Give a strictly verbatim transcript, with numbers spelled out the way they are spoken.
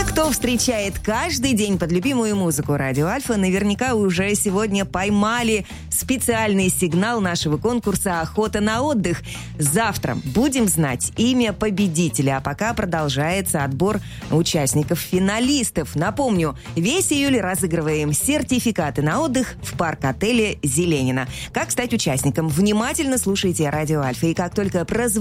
Кто встречает каждый день под любимую музыку Радио Альфа, наверняка уже сегодня поймали специальный сигнал нашего конкурса «Охота на отдых». Завтра будем знать имя победителя, а пока продолжается отбор участников-финалистов. Напомню, весь июль разыгрываем сертификаты на отдых в парк-отеле «Зеленина». Как стать участником? Внимательно слушайте Радио Альфа, и как только прозвучит